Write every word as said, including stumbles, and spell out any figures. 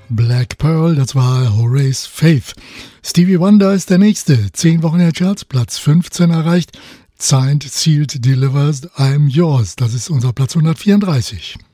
Black Pearl, das war Horace Faith. Stevie Wonder ist der nächste. Zehn Wochen in der Charts, Platz fünfzehn erreicht. Signed, Sealed, Delivered, I'm Yours. Das ist unser Platz hundertvierunddreißig.